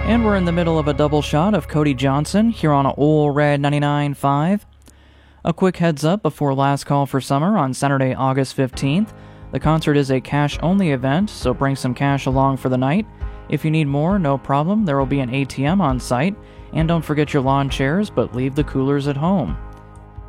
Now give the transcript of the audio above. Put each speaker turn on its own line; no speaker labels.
And we're in the middle of a double shot of Cody Johnson here on Ole Red 99.5. A quick heads up before Last Call for Summer on Saturday, August 15th. The concert is a cash-only event, so bring some cash along for the night. If you need more, no problem, there will be an ATM on site. And don't forget your lawn chairs, but leave the coolers at home.